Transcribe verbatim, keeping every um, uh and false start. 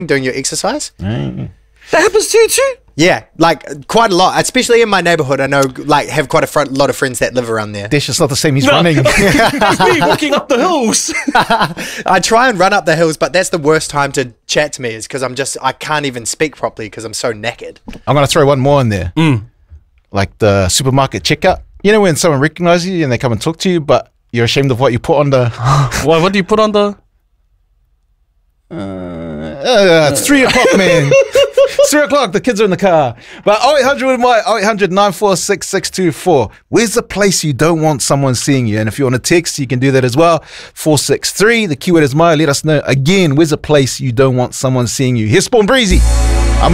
doing your exercise. Mm. That happens to you too? Yeah, like quite a lot, especially in my neighborhood. I know, like, have quite a fr- lot of friends that live around there. Dash is not the same. He's No. running. It's me walking up the hills. I try and run up the hills, but that's the worst time to chat to me is because I'm just, I can't even speak properly because I'm so knackered. I'm going to throw one more in there. Mm. Like the supermarket checkout. You know when someone recognizes you and they come and talk to you, but you're ashamed of what you put on the... What, what do you put on the... Uh, it's three o'clock, man. It's three o'clock. The kids are in the car. But oh eight hundred with my oh eight hundred nine four six six two four. Where's the place you don't want someone seeing you? And if you want to text, you can do that as well. four six three. The keyword is my. Let us know again. Where's a place you don't want someone seeing you? Here's Spawn Breezy.